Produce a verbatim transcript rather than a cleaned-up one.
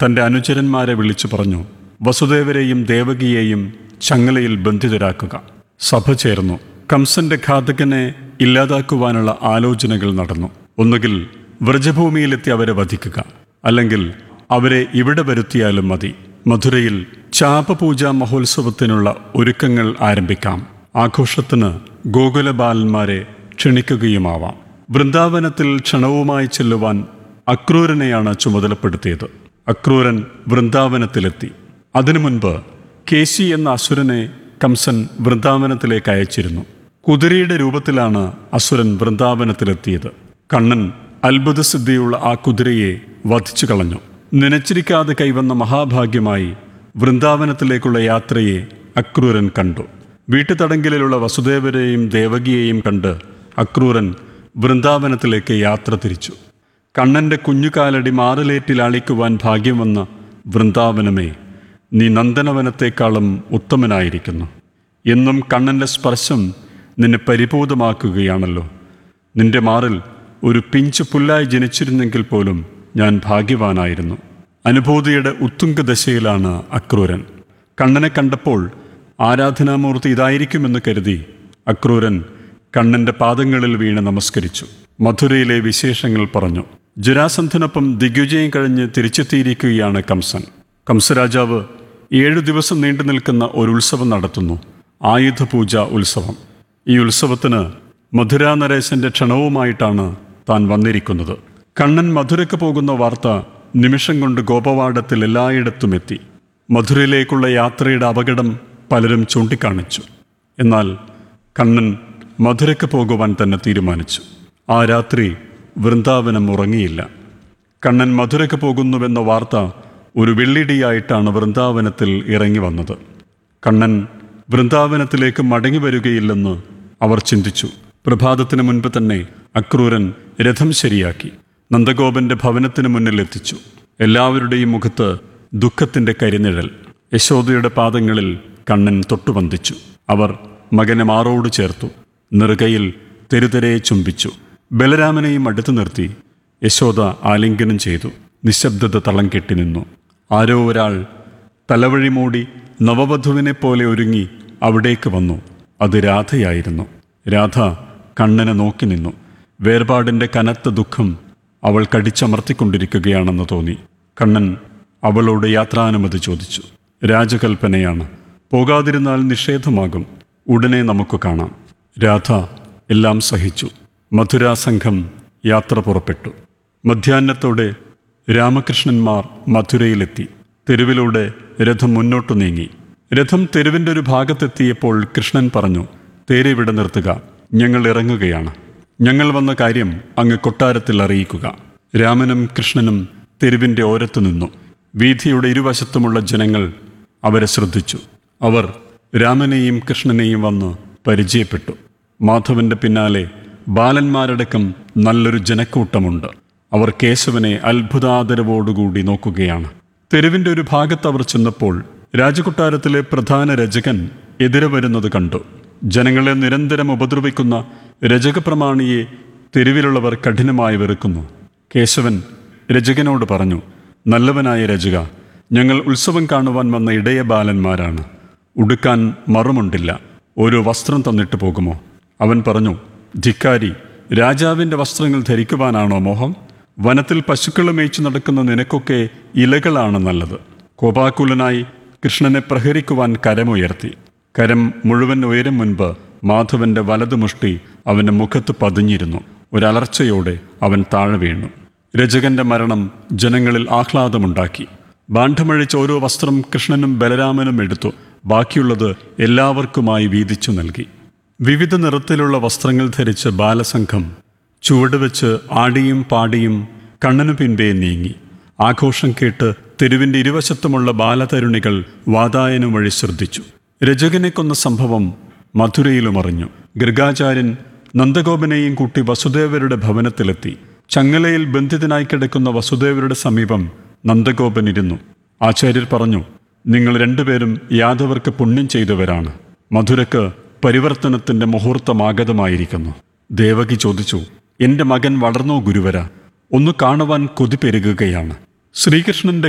തൻ്റെ അനുചരന്മാരെ വിളിച്ചു പറഞ്ഞു, വസുദേവരെയും ദേവകിയെയും ചങ്ങലയിൽ ബന്ധിതരാക്കുക. സഭ ചേർന്നു. കംസന്റെ ഘാതകനെ ഇല്ലാതാക്കുവാനുള്ള ആലോചനകൾ നടന്നു. ഒന്നുകിൽ വ്രജഭൂമിയിലെത്തി അവരെ വധിക്കുക, അല്ലെങ്കിൽ അവരെ ഇവിടെ വരുത്തിയാലും മതി. മധുരയിൽ ചാപപൂജാ മഹോത്സവത്തിനുള്ള ഒരുക്കങ്ങൾ ആരംഭിക്കാം. ആഘോഷത്തിന് ഗോകുലബാലന്മാരെ ക്ഷണിക്കുകയുമാവാം. വൃന്ദാവനത്തിൽ ക്ഷണവുമായി ചെല്ലുവാൻ അക്രൂരനെയാണ് ചുമതലപ്പെടുത്തിയത്. അക്രൂരൻ വൃന്ദാവനത്തിലെത്തി. അതിനു മുൻപ് കേശി എന്ന അസുരനെ കംസൻ വൃന്ദാവനത്തിലേക്ക് അയച്ചിരുന്നു. കുതിരയുടെ രൂപത്തിലാണ് അസുരൻ വൃന്ദാവനത്തിലെത്തിയത്. കണ്ണൻ അത്ഭുതസിദ്ധിയുള്ള ആ കുതിരയെ വധിച്ചു കളഞ്ഞു. നനച്ചിരിക്കാതെ കൈവന്ന മഹാഭാഗ്യമായി വൃന്ദാവനത്തിലേക്കുള്ള യാത്രയെ അക്രൂരൻ കണ്ടു. വീട്ടുതടങ്കലിലുള്ള വസുദേവരെയും ദേവകിയെയും കണ്ട് അക്രൂരൻ വൃന്ദാവനത്തിലേക്ക് യാത്ര തിരിച്ചു. കണ്ണൻ്റെ കുഞ്ഞുകാലടി മാറിലേറ്റിൽ അളിക്കുവാൻ ഭാഗ്യം വന്ന വൃന്ദാവനമേ, നീ നന്ദനവനത്തെക്കാളും ഉത്തമനായിരിക്കുന്നു. എന്നും കണ്ണൻ്റെ സ്പർശം നിന്നെ പരിപൂതമാക്കുകയാണല്ലോ. നിന്റെ മാറിൽ ഒരു പിഞ്ചു പുല്ലായി ജനിച്ചിരുന്നെങ്കിൽ പോലും ഞാൻ ഭാഗ്യവാനായിരുന്നു. അനുഭൂതിയുടെ ഉത്തുംഗദശയിലാണ് അക്രൂരൻ. കണ്ണനെ കണ്ടപ്പോൾ ആരാധനാമൂർത്തി ഇതായിരിക്കുമെന്ന് കരുതി അക്രൂരൻ കണ്ണൻ്റെ പാദങ്ങളിൽ വീണ് നമസ്കരിച്ചു. മധുരയിലെ വിശേഷങ്ങൾ പറഞ്ഞു. ജരാസന്ധനൊപ്പം ദിഗ്വിജയം കഴിഞ്ഞ് തിരിച്ചെത്തിയിരിക്കുകയാണ് കംസൻ. കംസരാജാവ് ഏഴു ദിവസം നീണ്ടു നിൽക്കുന്ന ഒരു ഉത്സവം നടത്തുന്നു, ആയുധപൂജ ഉത്സവം. ഈ ഉത്സവത്തിന് മധുരാ നരേശൻ്റെ ക്ഷണവുമായിട്ടാണ് താൻ വന്നിരിക്കുന്നത്. കണ്ണൻ മധുരയ്ക്ക് പോകുന്ന വാർത്ത നിമിഷം കൊണ്ട് ഗോപവാഡത്തിൽ എല്ലായിടത്തും എത്തി. മധുരയിലേക്കുള്ള യാത്രയുടെ അപകടം പലരും ചൂണ്ടിക്കാണിച്ചു. എന്നാൽ കണ്ണൻ മധുരയ്ക്ക് പോകുവാൻ തന്നെ തീരുമാനിച്ചു. ആ രാത്രി വൃന്ദാവനം ഉറങ്ങിയില്ല. കണ്ണൻ മധുരയ്ക്ക് പോകുന്നുവെന്ന വാർത്ത ഒരു വെള്ളിടിയായിട്ടാണ് വൃന്ദാവനത്തിൽ ഇറങ്ങി വന്നത്. കണ്ണൻ വൃന്ദാവനത്തിലേക്ക് മടങ്ങി വരികയില്ലെന്ന് അവർ ചിന്തിച്ചു. പ്രഭാതത്തിന് മുൻപ് തന്നെ അക്രൂരൻ രഥം ശരിയാക്കി നന്ദഗോപന്റെ ഭവനത്തിന് മുന്നിൽ എത്തിച്ചു. എല്ലാവരുടെയും മുഖത്ത് ദുഃഖത്തിൻ്റെ കരിനിഴൽ. യശോദയുടെ പാദങ്ങളിൽ കണ്ണൻ തൊട്ടുവന്ദിച്ചു. അവർ മകനെ മാറോട് ചേർത്തു. നെറുകയിൽ തെരുതെരെ ചുംബിച്ചു. ബലരാമനെയും അടുത്തു നിർത്തി യശോദ ആലിംഗനം ചെയ്തു. നിശബ്ദത തളം കെട്ടി നിന്നു. ആരോ ഒരാൾ തലവഴി മൂടി നവവധുവിനെ പോലെ ഒരുങ്ങി അവിടേക്ക് വന്നു. അത് രാധയായിരുന്നു. രാധ കണ്ണനെ നോക്കി നിന്നു. വേർപാടിൻ്റെ കനത്ത ദുഃഖം അവൾ കടിച്ചമർത്തിക്കൊണ്ടിരിക്കുകയാണെന്ന് തോന്നി. കണ്ണൻ അവളോട് യാത്രാനുമതി ചോദിച്ചു. രാജകൽപ്പനയാണ്, പോകാതിരുന്നാൽ നിഷേധമാകും. ഉടനെ നമുക്ക് കാണാം. രാധ എല്ലാം സഹിച്ചു. മധുരാസംഘം യാത്ര പുറപ്പെട്ടു. മധ്യാഹ്നത്തോടെ രാമകൃഷ്ണന്മാർ മധുരയിലെത്തി. തെരുവിലൂടെ രഥം മുന്നോട്ടു നീങ്ങി. രഥം തെരുവിൻ്റെ ഒരു ഭാഗത്തെത്തിയപ്പോൾ കൃഷ്ണൻ പറഞ്ഞു, തേരിവിടെ നിർത്തുക, ഞങ്ങൾ ഇറങ്ങുകയാണ്. ഞങ്ങൾ വന്ന കാര്യം അങ്ങ് കൊട്ടാരത്തിൽ അറിയിക്കുക. രാമനും കൃഷ്ണനും തെരുവിൻ്റെ ഓരത്തു നിന്നു. വീഥിയുടെ ഇരുവശത്തുമുള്ള ജനങ്ങൾ അവരെ ശ്രദ്ധിച്ചു. അവർ രാമനെയും കൃഷ്ണനെയും വന്ന് പരിചയപ്പെട്ടു. മാധവന്റെ പിന്നാലെ ബാലന്മാരടക്കം നല്ലൊരു ജനക്കൂട്ടമുണ്ട്. അവർ കേശവനെ അത്ഭുതാദരവോടുകൂടി നോക്കുകയാണ്. തെരുവിൻ്റെ ഒരു ഭാഗത്ത് അവർ ചെന്നപ്പോൾ രാജകൊട്ടാരത്തിലെ പ്രധാന രചകൻ എതിരെ വരുന്നത് കണ്ടു. ജനങ്ങളെ നിരന്തരം ഉപദ്രവിക്കുന്ന രചകപ്രമാണിയെ തെരുവിലുള്ളവർ കഠിനമായി വെറുക്കുന്നു. കേശവൻ രചകനോട് പറഞ്ഞു, നല്ലവനായ രചക, ഞങ്ങൾ ഉത്സവം കാണുവാൻ വന്ന ഇടയ ബാലന്മാരാണ്. ഉടുക്കാൻ മറുമുണ്ടില്ല. ഓരോ വസ്ത്രം തന്നിട്ട് പോകുമോ? അവൻ പറഞ്ഞു, ധിക്കാരി, രാജാവിൻ്റെ വസ്ത്രങ്ങൾ ധരിക്കുവാനാണോ മോഹം? വനത്തിൽ പശുക്കളെ മേയിച്ചു നടക്കുന്ന നിനക്കൊക്കെ ഇലകളാണ് നല്ലത്. കോപാകുലനായി കൃഷ്ണനെ പ്രഹരിക്കുവാൻ കരമുയർത്തി. കരം മുഴുവൻ ഉയരും മുൻപ് മാധവന്റെ വലതുമുഷ്ടി അവൻ്റെ മുഖത്ത് പതിഞ്ഞിരുന്നു. ഒരലർച്ചയോടെ അവൻ താഴെ വീണു. രചകന്റെ മരണം ജനങ്ങളിൽ ആഹ്ലാദമുണ്ടാക്കി. ബാണ്ഡമഴിച്ച് ഓരോ വസ്ത്രം കൃഷ്ണനും ബലരാമനും എടുത്തു. ബാക്കിയുള്ളത് എല്ലാവർക്കുമായി വീതിച്ചു നൽകി. വിവിധ നിറത്തിലുള്ള വസ്ത്രങ്ങൾ ധരിച്ച് ബാലസംഘം ചുവടുവെച്ച് ആടിയും പാടിയും കണ്ണനു പിൻപേ നീങ്ങി. ആഘോഷം കേട്ട് തെരുവിൻ്റെ ഇരുവശത്തുമുള്ള ബാലതരുണികൾ വാതായനം വഴി ശ്രദ്ധിച്ചു. രചകനെ കൊന്ന സംഭവം മധുരയിലും അറിഞ്ഞു. ഗർഗാചാര്യൻ നന്ദഗോപനെയും കൂട്ടി വസുദേവരുടെ ഭവനത്തിലെത്തി. ചങ്ങലയിൽ ബന്ധിതനായി കിടക്കുന്ന വസുദേവരുടെ സമീപം നന്ദഗോപൻ ഇരുന്നു. ആചാര്യർ പറഞ്ഞു, നിങ്ങൾ രണ്ടുപേരും യാദവർക്ക് പുണ്യം ചെയ്തവരാണ്. മധുരക്ക് പരിവർത്തനത്തിൻ്റെ മുഹൂർത്തമാഗതമായിരിക്കുന്നു. ദേവകി ചോദിച്ചു, എൻ്റെ മകൻ വളർന്നോ ഗുരുവര? ഒന്ന് കാണുവാൻ കൊതി പെരുകുകയാണ്. ശ്രീകൃഷ്ണന്റെ